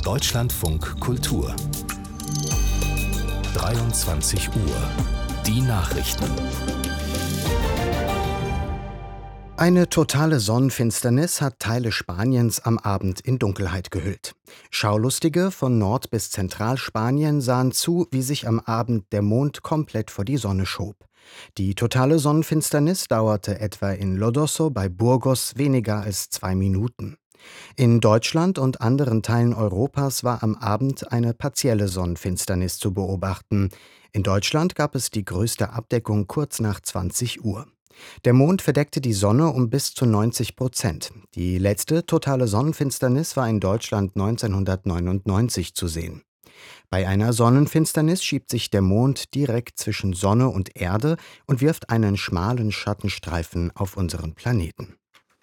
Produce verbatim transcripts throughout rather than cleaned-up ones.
Deutschlandfunk Kultur. dreiundzwanzig Uhr. Die Nachrichten. Eine totale Sonnenfinsternis hat Teile Spaniens am Abend in Dunkelheit gehüllt. Schaulustige von Nord- bis Zentralspanien sahen zu, wie sich am Abend der Mond komplett vor die Sonne schob. Die totale Sonnenfinsternis dauerte etwa in Lodoso bei Burgos weniger als zwei Minuten. In Deutschland und anderen Teilen Europas war am Abend eine partielle Sonnenfinsternis zu beobachten. In Deutschland gab es die größte Abdeckung kurz nach zwanzig Uhr. Der Mond verdeckte die Sonne um bis zu neunzig Prozent. Die letzte totale Sonnenfinsternis war in Deutschland neunzehnhundertneunundneunzig zu sehen. Bei einer Sonnenfinsternis schiebt sich der Mond direkt zwischen Sonne und Erde und wirft einen schmalen Schattenstreifen auf unseren Planeten.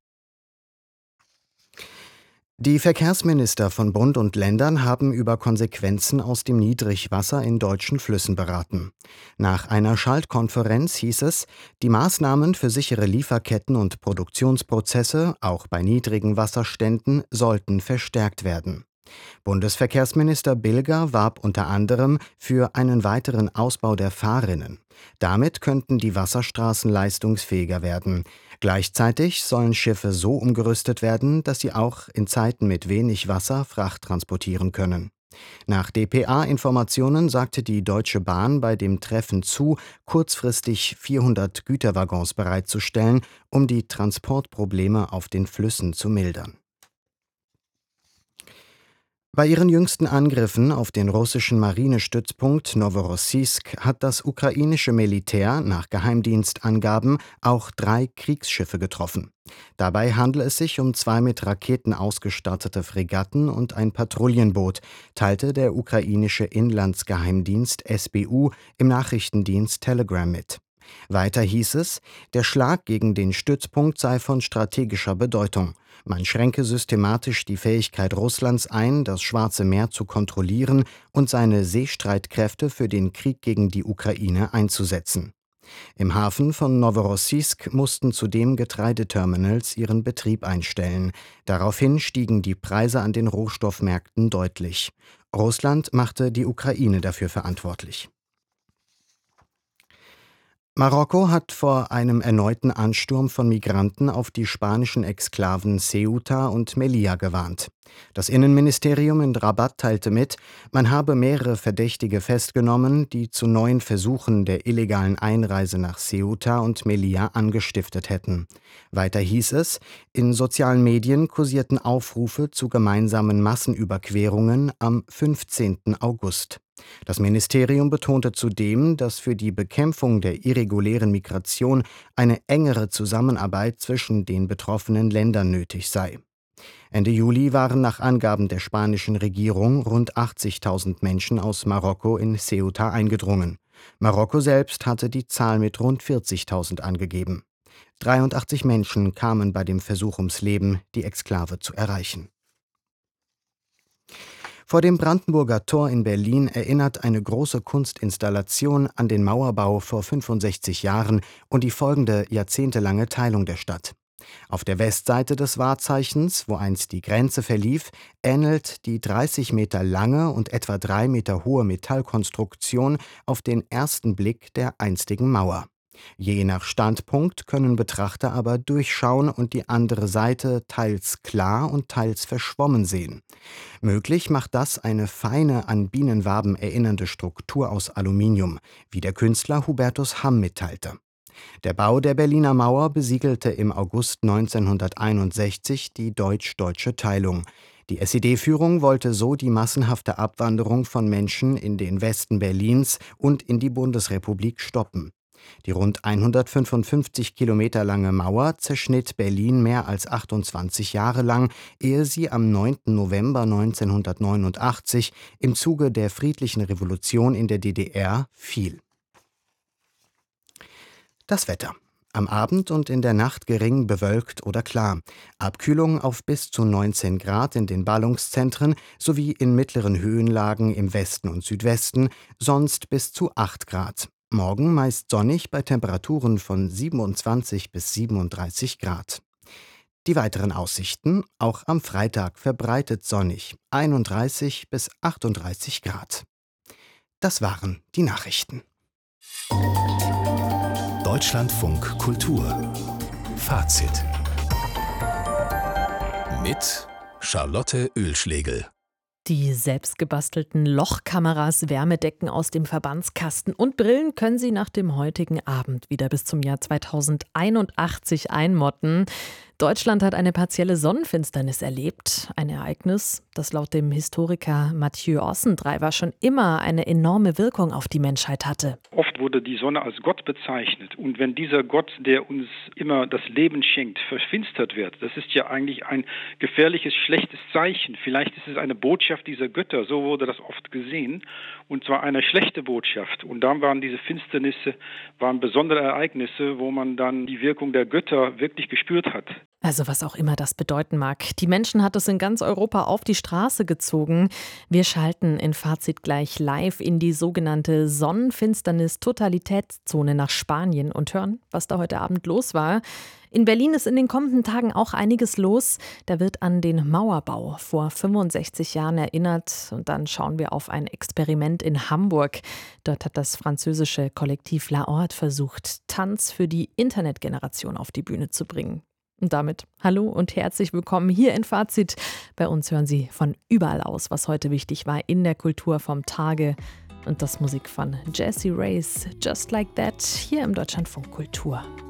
Die Verkehrsminister von Bund und Ländern haben über Konsequenzen aus dem Niedrigwasser in deutschen Flüssen beraten. Nach einer Schaltkonferenz hieß es, die Maßnahmen für sichere Lieferketten und Produktionsprozesse, auch bei niedrigen Wasserständen, sollten verstärkt werden. Bundesverkehrsminister Bilger warb unter anderem für einen weiteren Ausbau der Fahrrinnen. Damit könnten die Wasserstraßen leistungsfähiger werden. Gleichzeitig sollen Schiffe so umgerüstet werden, dass sie auch in Zeiten mit wenig Wasser Fracht transportieren können. Nach D P A-Informationen sagte die Deutsche Bahn bei dem Treffen zu, kurzfristig vierhundert Güterwaggons bereitzustellen, um die Transportprobleme auf den Flüssen zu mildern. Bei ihren jüngsten Angriffen auf den russischen Marinestützpunkt Noworossijsk hat das ukrainische Militär nach Geheimdienstangaben auch drei Kriegsschiffe getroffen. Dabei handelt es sich um zwei mit Raketen ausgestattete Fregatten und ein Patrouillenboot, teilte der ukrainische Inlandsgeheimdienst S B U im Nachrichtendienst Telegram mit. Weiter hieß es, der Schlag gegen den Stützpunkt sei von strategischer Bedeutung. Man schränke systematisch die Fähigkeit Russlands ein, das Schwarze Meer zu kontrollieren und seine Seestreitkräfte für den Krieg gegen die Ukraine einzusetzen. Im Hafen von Noworossijsk mussten zudem Getreideterminals ihren Betrieb einstellen. Daraufhin stiegen die Preise an den Rohstoffmärkten deutlich. Russland machte die Ukraine dafür verantwortlich. Marokko hat vor einem erneuten Ansturm von Migranten auf die spanischen Exklaven Ceuta und Melilla gewarnt. Das Innenministerium in Rabat teilte mit, man habe mehrere Verdächtige festgenommen, die zu neuen Versuchen der illegalen Einreise nach Ceuta und Melilla angestiftet hätten. Weiter hieß es, in sozialen Medien kursierten Aufrufe zu gemeinsamen Massenüberquerungen am fünfzehnten August. Das Ministerium betonte zudem, dass für die Bekämpfung der irregulären Migration eine engere Zusammenarbeit zwischen den betroffenen Ländern nötig sei. Ende Juli waren nach Angaben der spanischen Regierung rund achtzigtausend Menschen aus Marokko in Ceuta eingedrungen. Marokko selbst hatte die Zahl mit rund vierzigtausend angegeben. dreiundachtzig Menschen kamen bei dem Versuch ums Leben, die Exklave zu erreichen. Vor dem Brandenburger Tor in Berlin erinnert eine große Kunstinstallation an den Mauerbau vor fünfundsechzig Jahren und die folgende jahrzehntelange Teilung der Stadt. Auf der Westseite des Wahrzeichens, wo einst die Grenze verlief, ähnelt die dreißig Meter lange und etwa drei Meter hohe Metallkonstruktion auf den ersten Blick der einstigen Mauer. Je nach Standpunkt können Betrachter aber durchschauen und die andere Seite teils klar und teils verschwommen sehen. Möglich macht das eine feine, an Bienenwaben erinnernde Struktur aus Aluminium, wie der Künstler Hubertus Hamm mitteilte. Der Bau der Berliner Mauer besiegelte im August neunzehnhunderteinundsechzig die deutsch-deutsche Teilung. Die S E D-Führung wollte so die massenhafte Abwanderung von Menschen in den Westen Berlins und in die Bundesrepublik stoppen. Die rund hundertfünfundfünfzig Kilometer lange Mauer zerschnitt Berlin mehr als achtundzwanzig Jahre lang, ehe sie am neunten November neunzehnhundertneunundachtzig im Zuge der friedlichen Revolution in der D D R fiel. Das Wetter. Am Abend und in der Nacht gering bewölkt oder klar. Abkühlung auf bis zu neunzehn Grad in den Ballungszentren sowie in mittleren Höhenlagen im Westen und Südwesten, sonst bis zu acht Grad. Morgen meist sonnig bei Temperaturen von siebenundzwanzig bis siebenunddreißig Grad. Die weiteren Aussichten: auch am Freitag verbreitet sonnig, einunddreißig bis achtunddreißig Grad. Das waren die Nachrichten. Deutschlandfunk Kultur Fazit mit Charlotte Oehlschlegel. Die selbstgebastelten Lochkameras, Wärmedecken aus dem Verbandskasten und Brillen können Sie nach dem heutigen Abend wieder bis zum Jahr zweitausendeinundachtzig einmotten. Deutschland hat eine partielle Sonnenfinsternis erlebt. Ein Ereignis, das laut dem Historiker Mathieu Ossendreiber schon immer eine enorme Wirkung auf die Menschheit hatte. Oft wurde die Sonne als Gott bezeichnet. Und wenn dieser Gott, der uns immer das Leben schenkt, verfinstert wird, das ist ja eigentlich ein gefährliches, schlechtes Zeichen. Vielleicht ist es eine Botschaft dieser Götter, so wurde das oft gesehen. Und zwar eine schlechte Botschaft. Und dann waren diese Finsternisse, waren besondere Ereignisse, wo man dann die Wirkung der Götter wirklich gespürt hat. Also was auch immer das bedeuten mag. Die Menschen hat es in ganz Europa auf die Straße gezogen. Wir schalten in Fazit gleich live in die sogenannte Sonnenfinsternis-Totalitätszone nach Spanien und hören, was da heute Abend los war. In Berlin ist in den kommenden Tagen auch einiges los. Da wird an den Mauerbau vor fünfundsechzig Jahren erinnert. Und dann schauen wir auf ein Experiment in Hamburg. Dort hat das französische Kollektiv La Horde versucht, Tanz für die Internetgeneration auf die Bühne zu bringen. Und damit hallo und herzlich willkommen hier in Fazit. Bei uns hören Sie von überall aus, was heute wichtig war in der Kultur vom Tage. Und das Musik von Jessie Reyes, Just Like That, hier im Deutschlandfunk Kultur.